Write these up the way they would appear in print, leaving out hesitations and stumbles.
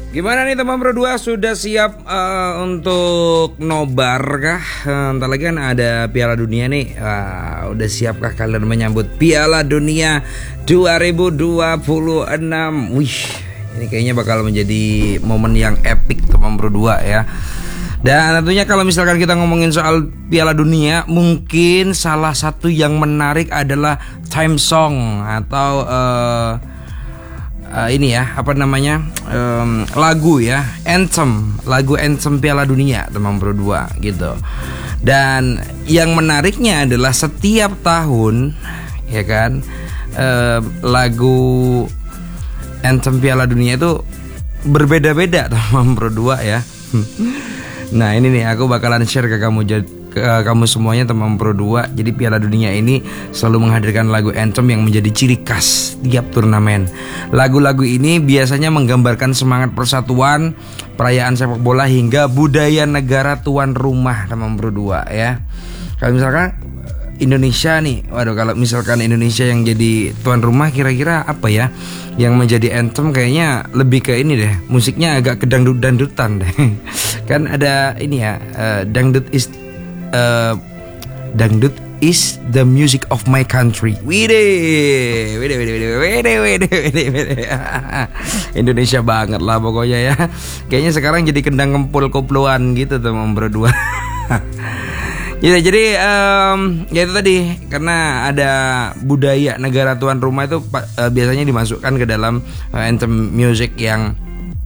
Gimana nih teman Bro 2, sudah siap untuk nobar kah? Ntar lagi kan ada Piala Dunia nih. Udah siapkah kalian menyambut Piala Dunia 2026? Wih, ini kayaknya bakal menjadi momen yang epic teman Bro 2 ya. Dan tentunya kalau misalkan kita ngomongin soal Piala Dunia, mungkin salah satu yang menarik adalah time song atau ini ya, apa namanya, lagu ya, lagu anthem Piala Dunia teman Bro 2 gitu. Dan yang menariknya adalah setiap tahun ya kan, lagu anthem Piala Dunia itu berbeda-beda teman Bro 2 ya. Nah ini nih, aku bakalan share ke kamu semuanya teman Pro 2. Jadi Piala Dunia ini selalu menghadirkan lagu anthem yang menjadi ciri khas tiap turnamen. Lagu-lagu ini biasanya menggambarkan semangat persatuan, perayaan sepak bola hingga budaya negara tuan rumah teman Pro 2 ya. Kalau misalkan Indonesia nih, waduh, kalau misalkan Indonesia yang jadi tuan rumah, kira-kira apa ya yang menjadi anthem? Kayaknya lebih ke ini deh, musiknya agak ke dangdut-dangdutan deh. Kan ada ini ya, dangdut is the music of my country. Wede. Indonesia banget lah pokoknya ya. Kayaknya sekarang jadi kendang kempul koploan gitu teman Bro 2. Ya, jadi ya itu tadi, karena ada budaya negara tuan rumah itu biasanya dimasukkan ke dalam anthem music yang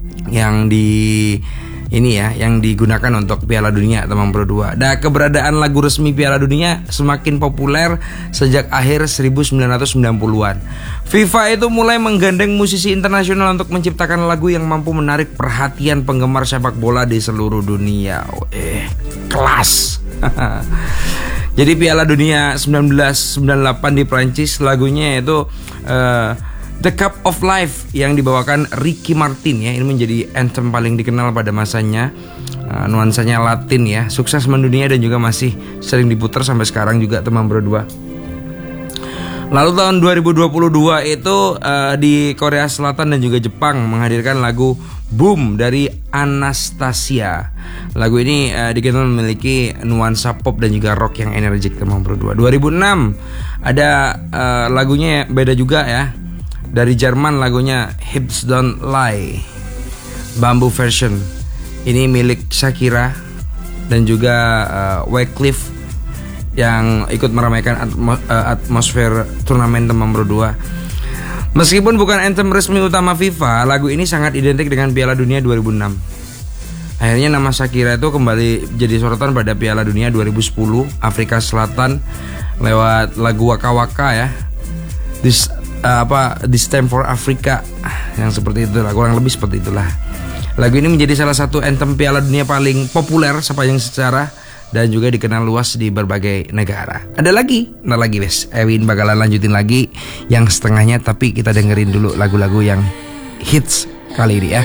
digunakan untuk Piala Dunia teman Bro 2. Nah, keberadaan lagu resmi Piala Dunia semakin populer sejak akhir 1990-an. FIFA itu mulai menggandeng musisi internasional untuk menciptakan lagu yang mampu menarik perhatian penggemar sepak bola di seluruh dunia. Kelas. Jadi Piala Dunia 1998 di Prancis, lagunya itu The Cup of Life yang dibawakan Ricky Martin ya. Ini menjadi anthem paling dikenal pada masanya. Nuansanya Latin ya, sukses mendunia dan juga masih sering diputar sampai sekarang juga teman Bro 2. Lalu tahun 2022 itu di Korea Selatan dan juga Jepang menghadirkan lagu Boom dari Anastasia. Lagu ini dikenal memiliki nuansa pop dan juga rock yang energik teman Bro 2. 2006 ada lagunya beda juga ya. Dari Jerman, lagunya Hips Don't Lie, Bamboo version. Ini milik Shakira dan juga Wyclef yang ikut meramaikan atmosfer turnamen teman Bro 2. Meskipun bukan anthem resmi utama FIFA, lagu ini sangat identik dengan Piala Dunia 2006. Akhirnya nama Shakira itu kembali jadi sorotan pada Piala Dunia 2010 Afrika Selatan lewat lagu Waka Waka ya. This Time for Africa, yang seperti itulah, kurang lebih seperti itulah. Lagu ini menjadi salah satu anthem Piala Dunia paling populer sepanjang sejarah dan juga dikenal luas di berbagai negara. Ada lagi, ntar lagi wes, Ewin bakalan lanjutin lagi yang setengahnya, tapi kita dengerin dulu lagu-lagu yang hits kali ini ya.